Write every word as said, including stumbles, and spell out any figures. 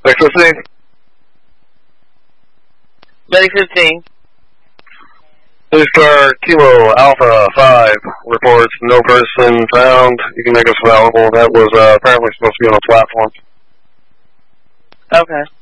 six fifteen. Ready fifteen. Blue Star Kilo Alpha five reports no person found. You can make us available. That was uh, apparently supposed to be on a platform. Okay.